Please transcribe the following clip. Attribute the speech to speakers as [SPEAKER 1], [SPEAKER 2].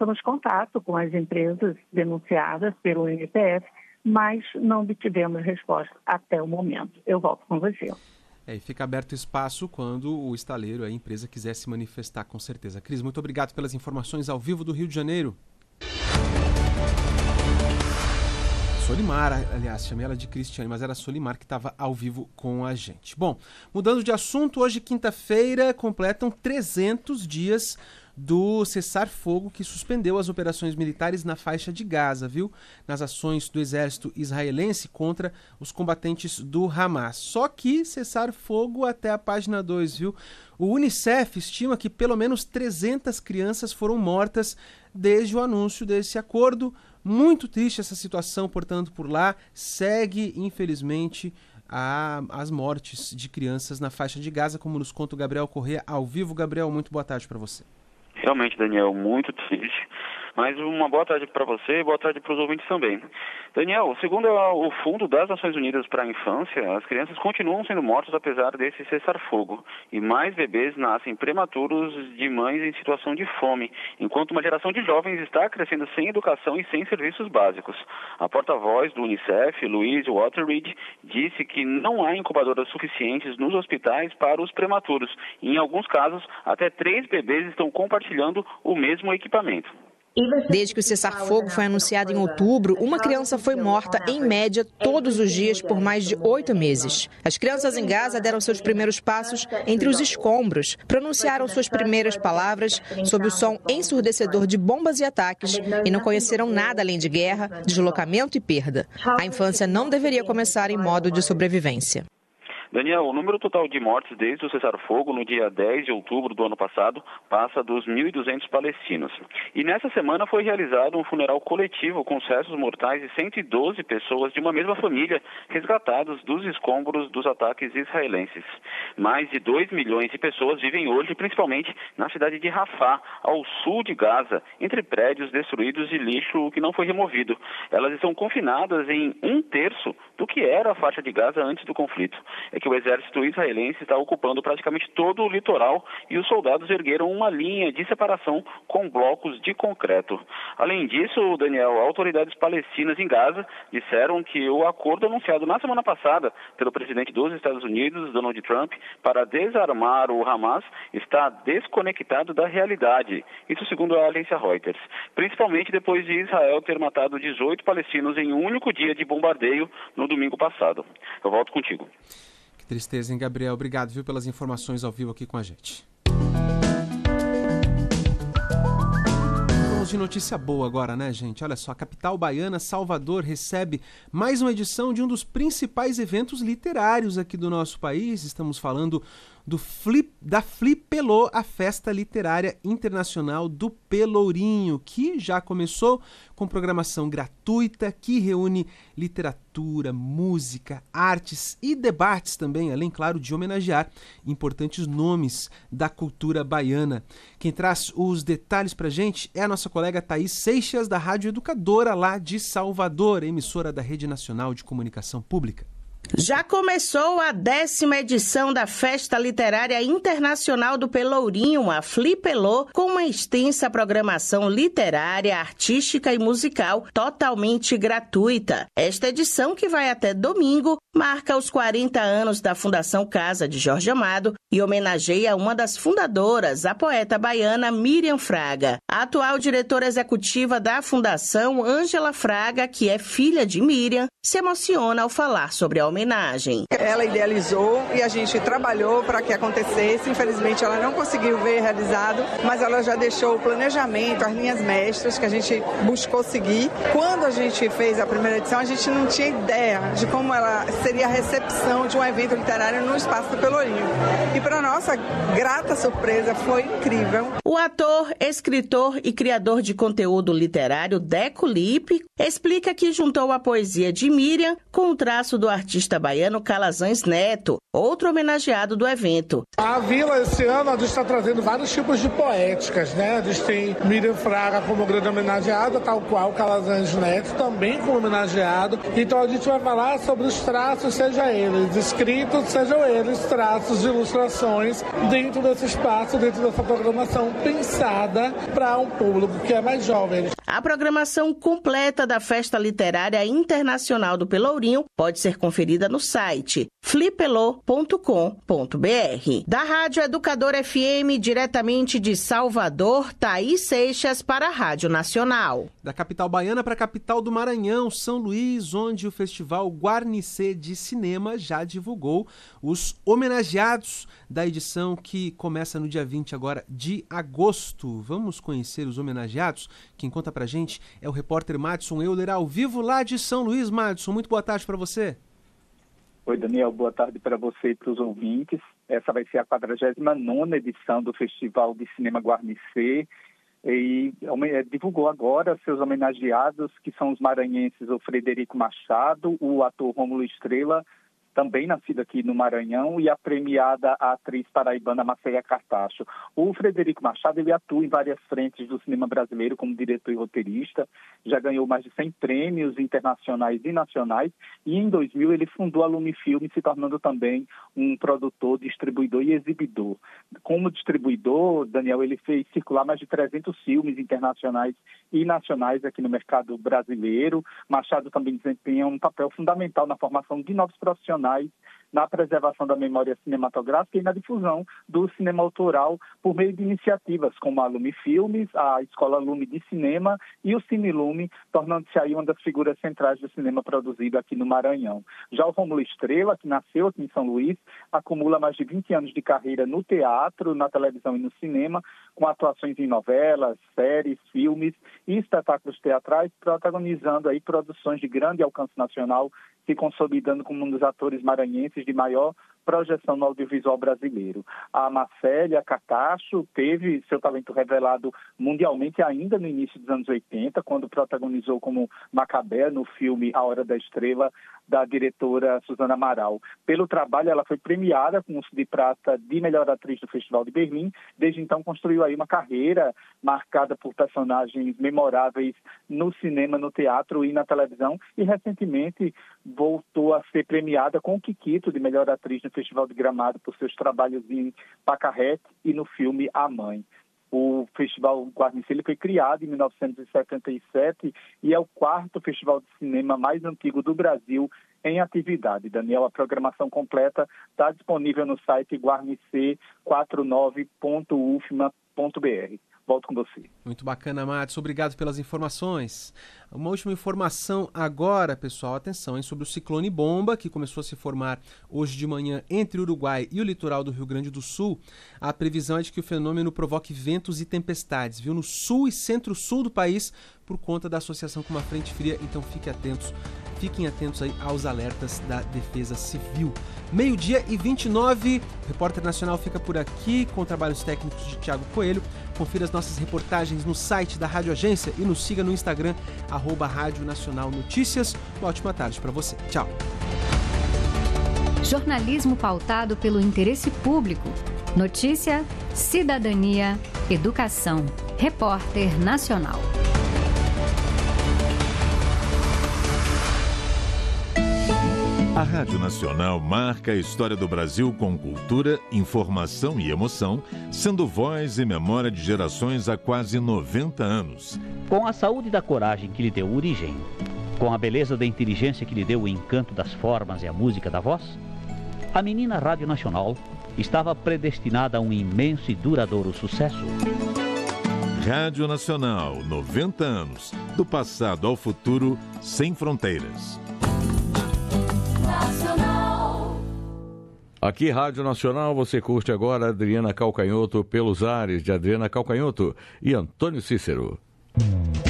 [SPEAKER 1] tentamos contato com as empresas denunciadas pelo MPF, mas não obtivemos resposta até o momento. Eu volto com você.
[SPEAKER 2] E fica aberto espaço quando o estaleiro, a empresa, quiser se manifestar, com certeza. Cris, muito obrigado pelas informações ao vivo do Rio de Janeiro. Solimar, aliás, chamei ela de Cristiane, mas era Solimar que estava ao vivo com a gente. Bom, mudando de assunto, hoje, quinta-feira, completam 300 dias do cessar-fogo que suspendeu as operações militares na faixa de Gaza, viu? Nas ações do exército israelense contra os combatentes do Hamas. Só que cessar-fogo até a página 2, viu? O Unicef estima que pelo menos 300 crianças foram mortas desde o anúncio desse acordo. Muito triste essa situação, portanto, por lá. Segue, infelizmente, as mortes de crianças na faixa de Gaza, como nos conta o Gabriel Corrêa ao vivo. Gabriel, muito boa tarde para você.
[SPEAKER 3] Realmente, Daniel, muito triste. Mas uma boa tarde para você e boa tarde para os ouvintes também. Daniel, segundo o Fundo das Nações Unidas para a Infância, as crianças continuam sendo mortas apesar desse cessar-fogo. E mais bebês nascem prematuros de mães em situação de fome, enquanto uma geração de jovens está crescendo sem educação e sem serviços básicos. A porta-voz do Unicef, Louise Waterreed, disse que não há incubadoras suficientes nos hospitais para os prematuros. E, em alguns casos, até 3 bebês estão compartilhando o mesmo equipamento.
[SPEAKER 4] Desde que o cessar-fogo foi anunciado em outubro, uma criança foi morta, em média, todos os dias por mais de 8 meses. As crianças em Gaza deram seus primeiros passos entre os escombros, pronunciaram suas primeiras palavras sob o som ensurdecedor de bombas e ataques e não conheceram nada além de guerra, deslocamento e perda. A infância não deveria começar em modo de sobrevivência.
[SPEAKER 3] Daniel, o número total de mortes desde o cessar-fogo no dia 10 de outubro do ano passado passa dos 1.200 palestinos. E nessa semana foi realizado um funeral coletivo com os restos mortais de 112 pessoas de uma mesma família resgatados dos escombros dos ataques israelenses. Mais de 2 milhões de pessoas vivem hoje, principalmente na cidade de Rafah, ao sul de Gaza, entre prédios destruídos e lixo que não foi removido. Elas estão confinadas em 1/3 do que era a faixa de Gaza antes do conflito. Que o exército israelense está ocupando praticamente todo o litoral e os soldados ergueram uma linha de separação com blocos de concreto. Além disso, Daniel, autoridades palestinas em Gaza disseram que o acordo anunciado na semana passada pelo presidente dos Estados Unidos, Donald Trump, para desarmar o Hamas está desconectado da realidade. Isso segundo a agência Reuters. Principalmente depois de Israel ter matado 18 palestinos em um único dia de bombardeio no domingo passado. Eu volto contigo.
[SPEAKER 2] Que tristeza, hein, Gabriel? Obrigado, viu, pelas informações ao vivo aqui com a gente. Vamos de notícia boa agora, né, gente? Olha só, a capital baiana, Salvador, recebe mais uma edição de um dos principais eventos literários aqui do nosso país. Estamos falando da Flipelô, a Festa Literária Internacional do Pelourinho, que já começou com programação gratuita que reúne literatura, música, artes e debates também, além, claro, de homenagear importantes nomes da cultura baiana. Quem traz os detalhes pra gente é a nossa colega Thaís Seixas, da Rádio Educadora, lá de Salvador, emissora da Rede Nacional de Comunicação Pública.
[SPEAKER 5] Já começou a 10ª edição da Festa Literária Internacional do Pelourinho, a Flipelô, com uma extensa programação literária, artística e musical totalmente gratuita. Esta edição, que vai até domingo, marca os 40 anos da Fundação Casa de Jorge Amado e homenageia uma das fundadoras, a poeta baiana Miriam Fraga. A atual diretora executiva da Fundação, Ângela Fraga, que é filha de Miriam, se emociona ao falar sobre a homenagem.
[SPEAKER 6] Ela idealizou e a gente trabalhou para que acontecesse. Infelizmente, ela não conseguiu ver realizado, mas ela já deixou o planejamento, as linhas mestras que a gente buscou seguir. Quando a gente fez a primeira edição, a gente não tinha ideia de como ela seria a recepção de um evento literário no Espaço do Pelourinho. E para nossa grata surpresa, foi incrível.
[SPEAKER 5] O ator, escritor e criador de conteúdo literário Deco Lippe explica que juntou a poesia de Miriam com o traço do artista artista baiano Calazans Neto, outro homenageado do evento.
[SPEAKER 7] A Vila, esse ano, a gente está trazendo vários tipos de poéticas, né? A gente tem Miriam Fraga como grande homenageada, tal qual Calazans Neto também como homenageado. Então a gente vai falar sobre os traços, seja eles escritos, sejam eles traços de ilustrações dentro desse espaço, dentro dessa programação pensada para um público que é mais jovem.
[SPEAKER 5] A programação completa da Festa Literária Internacional do Pelourinho pode ser conferida no site flipelô.com.br. Da Rádio Educador FM, diretamente de Salvador, Thaís Seixas para a Rádio Nacional.
[SPEAKER 2] Da capital baiana para a capital do Maranhão, São Luís, onde o Festival Guarnicê de Cinema já divulgou os homenageados da edição que começa no dia 20 agora de agosto. Vamos conhecer os homenageados? Quem conta pra gente é o repórter Madison Euler, ao vivo lá de São Luís. Madison, muito boa tarde para você.
[SPEAKER 8] Oi, Daniel, boa tarde para você e para os ouvintes. Essa vai ser a 49ª edição do Festival de Cinema Guarnicê e divulgou agora seus homenageados, que são os maranhenses, o Frederico Machado, o ator Rômulo Estrela, também nascido aqui no Maranhão, e a premiada a atriz paraibana Marcélia Cartacho. O Frederico Machado, ele atua em várias frentes do cinema brasileiro como diretor e roteirista, já ganhou mais de 100 prêmios internacionais e nacionais, e em 2000 ele fundou a Lumifilme, se tornando também um produtor, distribuidor e exibidor. Como distribuidor, Daniel, ele fez circular mais de 300 filmes internacionais e nacionais aqui no mercado brasileiro. Machado também desempenha um papel fundamental na formação de novos profissionais, na preservação da memória cinematográfica e na difusão do cinema autoral por meio de iniciativas como a Lume Filmes, a Escola Lume de Cinema e o Cine Lume, tornando-se aí uma das figuras centrais do cinema produzido aqui no Maranhão. Já o Rômulo Estrela, que nasceu aqui em São Luís, acumula mais de 20 anos de carreira no teatro, na televisão e no cinema, com atuações em novelas, séries, filmes e espetáculos teatrais, protagonizando aí produções de grande alcance nacional, se consolidando como um dos atores maranhenses de maior projeção no audiovisual brasileiro. A Marcélia Cartacho teve seu talento revelado mundialmente ainda no início dos anos 80, quando protagonizou como Macabé no filme A Hora da Estrela, da diretora Suzana Amaral. Pelo trabalho, ela foi premiada com o Urso de Prata de melhor atriz do Festival de Berlim. Desde então, construiu aí uma carreira marcada por personagens memoráveis no cinema, no teatro e na televisão, e recentemente voltou a ser premiada com o Kikito de melhor atriz no Festival de Gramado por seus trabalhos em Pacarrete e no filme A Mãe. O Festival Guarnicê foi criado em 1977 e é o 4º festival de cinema mais antigo do Brasil em atividade. Daniel, a programação completa está disponível no site guarnicê49.ufma.br. Volto com você.
[SPEAKER 2] Muito bacana, Matos. Obrigado pelas informações. Uma última informação agora, pessoal. Atenção, hein, sobre o ciclone Bomba, que começou a se formar hoje de manhã entre o Uruguai e o litoral do Rio Grande do Sul. A previsão é de que o fenômeno provoque ventos e tempestades, viu, no sul e centro-sul do país, por conta da associação com uma frente fria. Então fiquem atentos aí aos alertas da Defesa Civil. 12h29, o Repórter Nacional fica por aqui com trabalhos técnicos de Thiago Coelho. Confira as nossas reportagens no site da Rádio Agência e nos siga no Instagram, @Rádio Nacional Notícias. Uma ótima tarde para você. Tchau.
[SPEAKER 9] Jornalismo pautado pelo interesse público. Notícia, cidadania, educação. Repórter Nacional.
[SPEAKER 10] A Rádio Nacional marca a história do Brasil com cultura, informação e emoção, sendo voz e memória de gerações há quase 90 anos.
[SPEAKER 11] Com a saúde da coragem que lhe deu origem, com a beleza da inteligência que lhe deu o encanto das formas e a música da voz, a menina Rádio Nacional estava predestinada a um imenso e duradouro sucesso.
[SPEAKER 10] Rádio Nacional, 90 anos, do passado ao futuro, sem fronteiras.
[SPEAKER 12] Aqui, Rádio Nacional, você curte agora Adriana Calcanhoto pelos ares de Adriana Calcanhoto e Antônio Cícero.